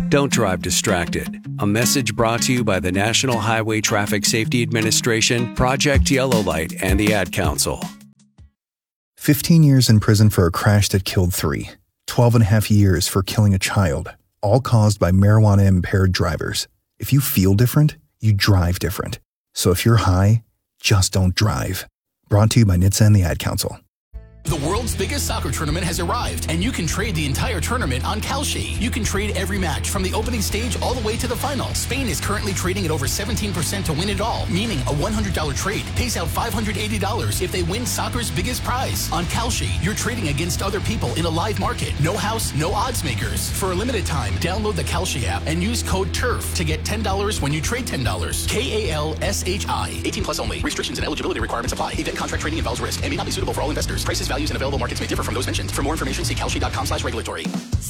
Don't drive distracted. A message brought to you by the National Highway Traffic Safety Administration, Project Yellow Light, and the Ad Council. 15 years in prison for a crash that killed 3. 12 and a half years for killing a child, all caused by marijuana-impaired drivers. If you feel different, you drive different. So if you're high, just don't drive. Brought to you by NHTSA and the Ad Council. The world's biggest soccer tournament has arrived, and you can trade the entire tournament on Kalshi. You can trade every match from the opening stage all the way to the final. Spain is currently trading at over 17% to win it all, meaning a $100 trade pays out $580 if they win soccer's biggest prize. On Kalshi, you're trading against other people in a live market. No house, no odds makers. For a limited time, download the Kalshi app and use code TURF to get $10 when you trade $10. KALSHI. 18 plus only. Restrictions and eligibility requirements apply. Event contract trading involves risk and may not be suitable for all investors. Prices, values, and available markets may differ from those mentioned. For more information, see kalshi.com/regulatory.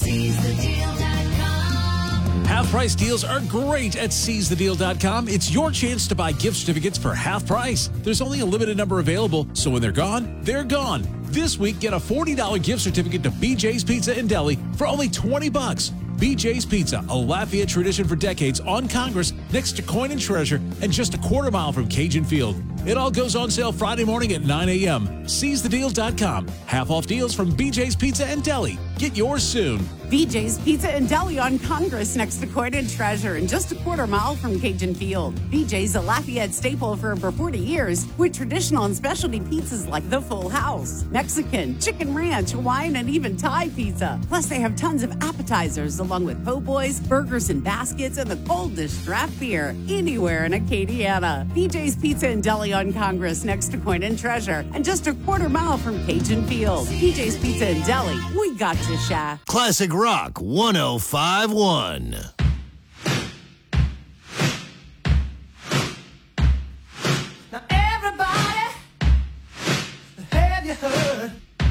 Half price deals are great at seizethedeal.com. It's your chance to buy gift certificates for half price. There's only a limited number available, so when they're gone, they're gone. This week, get a $40 gift certificate to BJ's Pizza and Deli for only $20. BJ's Pizza, a Lafayette tradition for decades, on Congress, next to Coin and Treasure, and just a quarter mile from Cajun Field. It all goes on sale Friday morning at 9 a.m. SeizeTheDeal.com. Half off deals from BJ's Pizza and Deli. Get yours soon. BJ's Pizza and Deli on Congress, next to Coin and Treasure, and just a quarter mile from Cajun Field. BJ's, a Lafayette staple for over 40 years, with traditional and specialty pizzas like the Full House, Mexican, Chicken Ranch, Hawaiian, and even Thai pizza. Plus, they have tons of appetizers, along with po' boys, burgers and baskets, and the coldest draft beer anywhere in Acadiana. BJ's Pizza and Deli on Congress, next to Coin and Treasure, and just a quarter mile from Cajun Field. BJ's Pizza and Deli, we got you, Sha. Classic Rock 105.1.